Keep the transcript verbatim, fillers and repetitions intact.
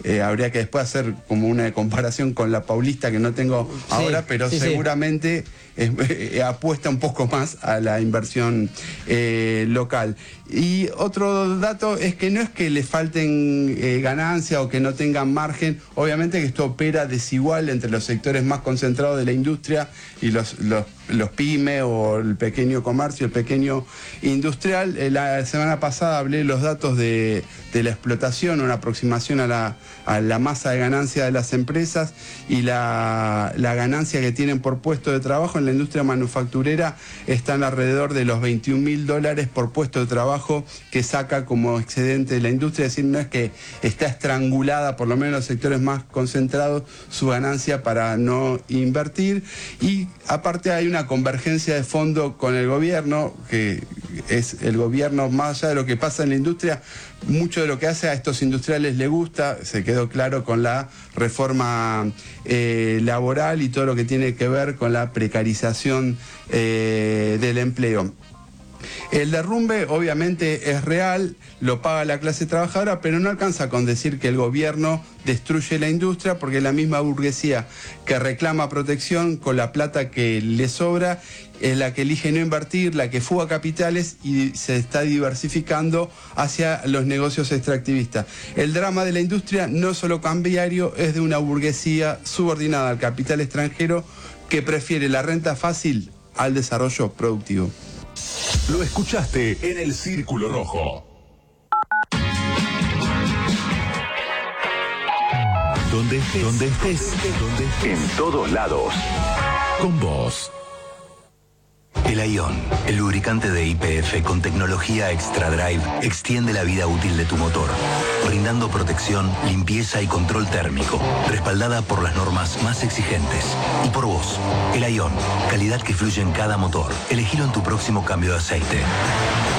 eh, habría que después hacer como una comparación con la Paulista que no tengo Sí, ahora, pero sí, seguramente es, eh, apuesta un poco más a la inversión eh, local. Y otro dato es que no es que le falten eh, ganancias o que no tengan margen, obviamente que esto opera desigual entre los sectores más concentrados de la industria y los, los, los pymes o el pequeño comercio, el pequeño industrial. Eh, la semana pasada hablé de los datos de, de la explotación, una aproximación a la, a la masa de ganancia de las empresas y la, la ganancia que tienen por puesto de trabajo en la industria manufacturera están alrededor de los veintiún mil dólares por puesto de trabajo que saca como excedente de la industria, es decir, no es que está estrangulada, por lo menos en los sectores más concentrados, su ganancia para no invertir. Y aparte hay una convergencia de fondo con el gobierno, que es el gobierno, más allá de lo que pasa en la industria, mucho de lo que hace a estos industriales le gusta, se quedó claro con la reforma eh, laboral y todo lo que tiene que ver con la precarización eh, del empleo. El derrumbe obviamente es real, lo paga la clase trabajadora, pero no alcanza con decir que el gobierno destruye la industria, porque la misma burguesía que reclama protección con la plata que le sobra es la que elige no invertir, la que fuga capitales y se está diversificando hacia los negocios extractivistas. El drama de la industria, no solo cambiario, es de una burguesía subordinada al capital extranjero que prefiere la renta fácil al desarrollo productivo. Lo escuchaste en El Círculo Rojo. Donde estés, donde estés, donde estés. En todos lados. Con vos. El Ion, el lubricante de Y P F con tecnología Extra Drive, extiende la vida útil de tu motor, brindando protección, limpieza y control térmico, respaldada por las normas más exigentes. Y por vos, el Ion, calidad que fluye en cada motor. Elegilo en tu próximo cambio de aceite.